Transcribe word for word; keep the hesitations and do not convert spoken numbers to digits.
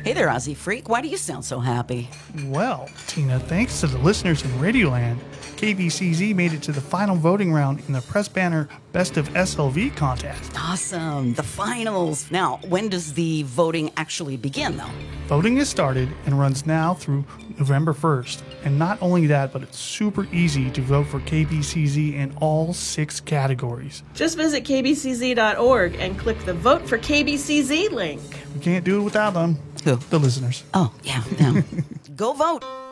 Hey there, Aussie Freak. Why do you sound so happy? Well, Tina, thanks to the listeners in Radioland, K B C Z made it to the final voting round in the Press Banner Best of S L V contest. Awesome. The finals. Now, when does the voting actually begin, though? Voting has started and runs now through November first. And not only that, but it's super easy to vote for K B C Z in all six categories. Just visit k b c z dot org and click the Vote for K B C Z link. We can't do it without them. Who? The listeners. Oh, yeah. yeah. Go vote.